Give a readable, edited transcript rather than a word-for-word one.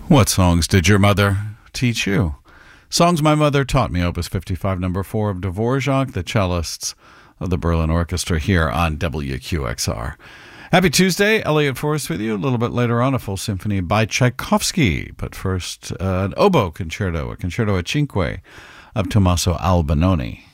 What songs did your mother teach you? Songs My Mother Taught Me, Opus 55, number 4 of Dvorak, the cellists of the Berlin Orchestra here on WQXR. Happy Tuesday, Elliot Forrest with you. A little bit later on, a full symphony by Tchaikovsky. But first, an oboe concerto, a concerto a cinque of Tommaso Albinoni.